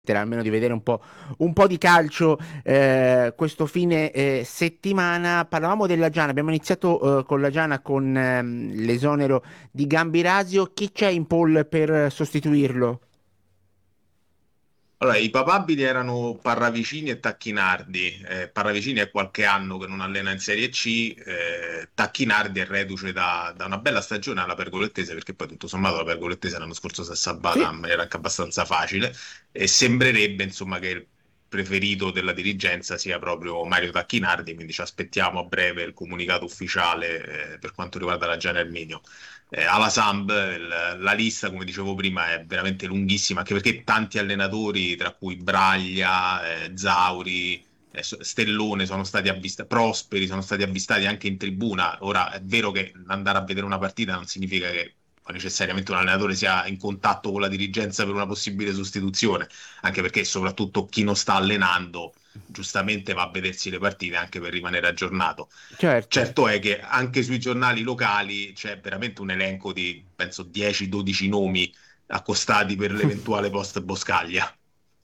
almeno di vedere un po' di calcio questo fine settimana. Parlavamo della Giana, abbiamo iniziato con la Giana con l'esonero di Gambirasio. Chi c'è in pole per sostituirlo? Allora, i papabili erano Parravicini e Tacchinardi. Parravicini è qualche anno che non allena in Serie C, Tacchinardi è reduce da una bella stagione alla Pergolettese, perché poi tutto sommato la Pergolettese l'anno scorso si è salvata Sì. in maniera anche abbastanza facile e sembrerebbe insomma che il preferito della dirigenza sia proprio Mario Tacchinardi, quindi ci aspettiamo a breve il comunicato ufficiale per quanto riguarda la Gian Erminio. Alla Samb la lista, come dicevo prima, è veramente lunghissima, anche perché tanti allenatori, tra cui Braglia, Zauri, Stellone, sono stati avvistati, Prosperi, sono stati avvistati anche in tribuna. Ora è vero che andare a vedere una partita non significa che poi necessariamente un allenatore sia in contatto con la dirigenza per una possibile sostituzione, anche perché soprattutto chi non sta allenando giustamente va a vedersi le partite anche per rimanere aggiornato. Certo. Certo è che anche sui giornali locali c'è veramente un elenco di, penso, 10-12 nomi accostati per l'eventuale post Boscaglia.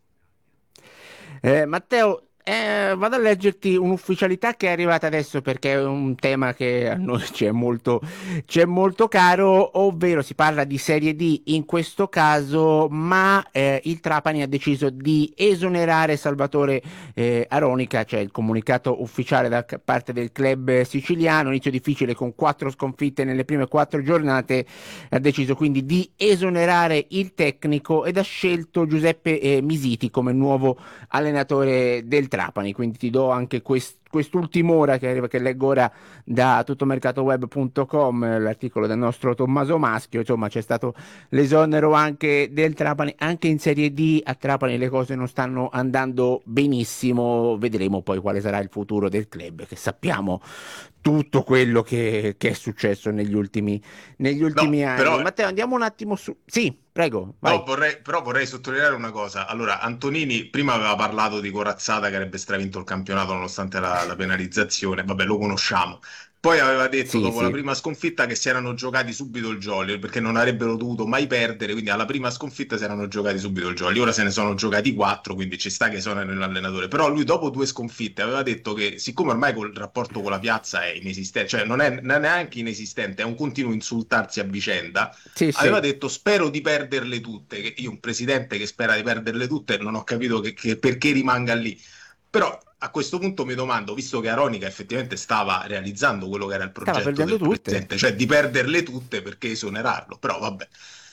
Matteo, vado a leggerti un'ufficialità che è arrivata adesso perché è un tema che a noi ci è molto caro, ovvero si parla di Serie D in questo caso, ma il Trapani ha deciso di esonerare Salvatore Aronica, cioè il comunicato ufficiale da parte del club siciliano. Inizio difficile con 4 sconfitte nelle prime 4 giornate, ha deciso quindi di esonerare il tecnico ed ha scelto Giuseppe Misiti come nuovo allenatore del Trapani. Quindi ti do anche quest'ultima ora che arriva, che leggo ora da tuttomercatoweb.com, l'articolo del nostro Tommaso Maschio. Insomma, c'è stato l'esonero anche del Trapani, anche in Serie D. A Trapani le cose non stanno andando benissimo. Vedremo poi quale sarà il futuro del club, che sappiamo tutto quello che è successo negli No, ultimi anni. però, Matteo, andiamo un attimo su. Sì, prego, vai. però vorrei sottolineare una cosa. Allora, Antonini prima aveva parlato di Corazzata che avrebbe stravinto il campionato nonostante la penalizzazione. Vabbè, lo conosciamo. Poi aveva detto Sì, dopo la sì. prima sconfitta che si erano giocati subito il jolly perché non avrebbero dovuto mai perdere, quindi alla prima sconfitta si erano giocati subito il jolly. Ora se ne sono giocati quattro, quindi ci sta che sono nell'allenatore. Però lui dopo 2 sconfitte aveva detto che siccome ormai col rapporto con la piazza è inesistente, cioè non è neanche inesistente, è un continuo insultarsi a vicenda, Sì, aveva sì. detto spero di perderle tutte, che io un presidente che spera di perderle tutte non ho capito che perché rimanga lì. Però a questo punto mi domando, visto che Aronica effettivamente stava realizzando quello che era il Stava progetto perdendo del tutte. presidente, cioè di perderle tutte perché esonerarlo, però vabbè,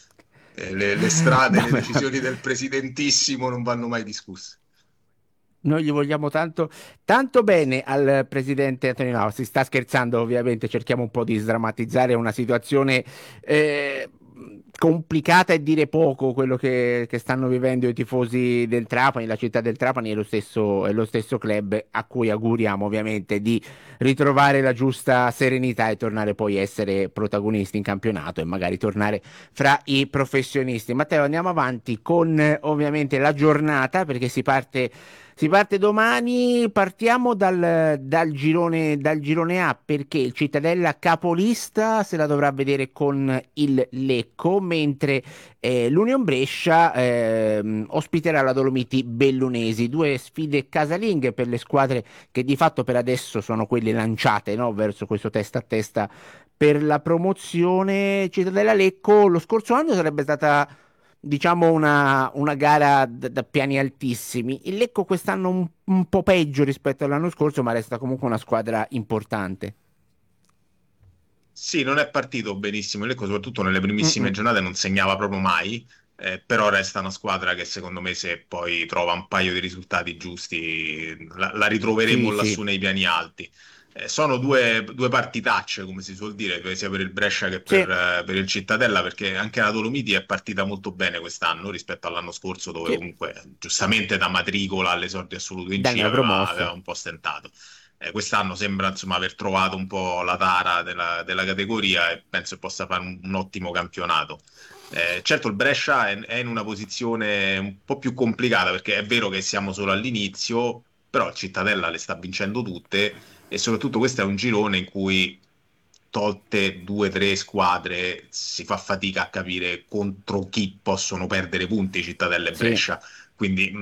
le strade, le Vabbè, decisioni del presidentissimo non vanno mai discusse. noi gli vogliamo tanto, tanto bene al presidente Antonio Nava. Si sta scherzando, ovviamente. Cerchiamo un po' di sdrammatizzare una situazione eh, complicata e dire poco quello che stanno vivendo i tifosi del Trapani. La città del Trapani è lo stesso club a cui auguriamo ovviamente di ritrovare la giusta serenità e tornare poi a essere protagonisti in campionato e magari tornare fra i professionisti. Matteo, andiamo avanti con ovviamente la giornata perché si parte domani. Partiamo dal girone A perché il Cittadella capolista se la dovrà vedere con il Lecco, mentre l'Union Brescia ospiterà la Dolomiti Bellunesi. Due sfide casalinghe per le squadre che di fatto per adesso sono quelle lanciate, no, verso questo testa a testa per la promozione. Cittadella Lecco lo scorso anno sarebbe stata, diciamo, una gara da piani altissimi. Il Lecco quest'anno un po' peggio rispetto all'anno scorso, ma resta comunque una squadra importante. Sì, non è partito benissimo, il Lecco soprattutto nelle primissime Mm-mm. giornate non segnava proprio mai, però resta una squadra che secondo me se poi trova un paio di risultati giusti la ritroveremo Sì, lassù sì, nei piani alti. Sono due partitacce, come si suol dire, sia per il Brescia che sì, per il Cittadella, perché anche la Dolomiti è partita molto bene quest'anno rispetto all'anno scorso, dove sì. comunque giustamente da matricola all'esordio assoluto in Dal C aveva neopromosso. un po' stentato. Quest'anno sembra insomma aver trovato un po' la tara della categoria e penso che possa fare un ottimo campionato. Certo, il Brescia è in una posizione un po' più complicata perché è vero che siamo solo all'inizio, però il Cittadella le sta vincendo tutte e soprattutto questo è un girone in cui tolte 2 o 3 squadre si fa fatica a capire contro chi possono perdere punti Cittadella e Sì. Brescia. Quindi